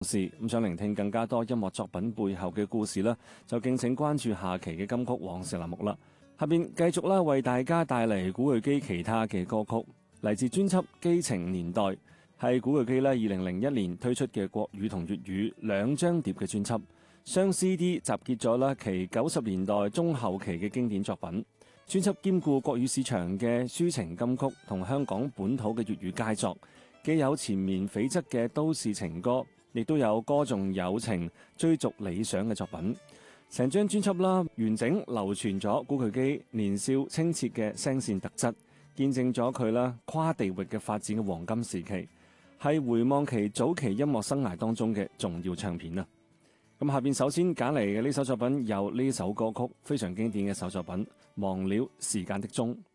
咁想聆聽更加多音樂作品背後嘅故事啦，就敬請關注下期嘅金曲往事欄目啦。下邊繼續啦，為大家帶嚟古巨基其他嘅歌曲，嚟自專輯《基情年代》，係古巨基咧2001年推出嘅國語同粵語兩張碟嘅專輯，雙 CD 集結咗啦其90年代中後期嘅經典作品。專輯兼顧國語市場嘅抒情金曲同香港本土嘅粵語佳作，既有纏綿悱惻嘅都市情歌，亦都有歌頌友情、追逐理想嘅作品。成張專輯啦，完整流傳咗古巨基年少清澈嘅聲線特質，見證咗佢啦跨地域嘅發展嘅黃金時期，係回望其早期音樂生涯當中嘅重要唱片啊！咁下邊首先揀嚟嘅呢首作品有呢首歌曲非常經典嘅首作品《忘了時間的鐘》。